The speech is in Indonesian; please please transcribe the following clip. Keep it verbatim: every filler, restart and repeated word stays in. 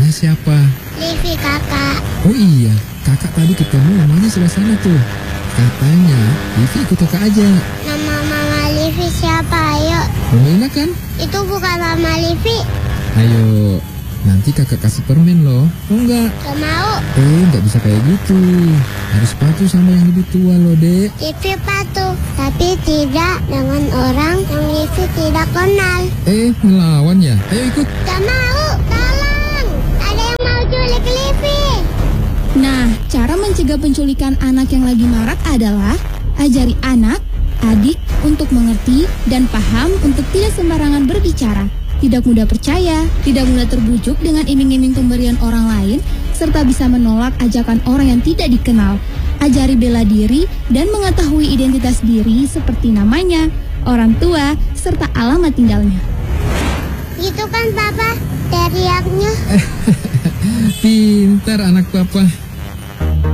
Namanya siapa? Livi, kakak. Oh iya, kakak tadi ketemu mamanya sebelah sana tuh. Katanya Livi ikut kakak aja. Nama mama Livi siapa? Ayo. Kamu ingat kan? Itu bukan mama Livi. Ayo, nanti kakak kasih permen loh. Oh enggak? Gak mau. Eh, nggak bisa kayak gitu. Harus patuh sama yang lebih tua loh, Dek. Livi patuh, tapi tidak dengan orang yang Livi tidak kenal. Eh, ngelawan ya? Ayo ikut. Gak mau, tolong. Ada yang mau culik Livi. Nah, cara mencegah penculikan anak yang lagi marak adalah ajari anak, adik untuk mengerti dan paham untuk tidak sembarangan berbicara, tidak mudah percaya, tidak mudah terbujuk dengan iming-iming pemberian orang lain, serta bisa menolak ajakan orang yang tidak dikenal. Ajari bela diri dan mengetahui identitas diri seperti namanya, orang tua, serta alamat tinggalnya. Gitu kan, Papa? Teriaknya. Pintar anak papa.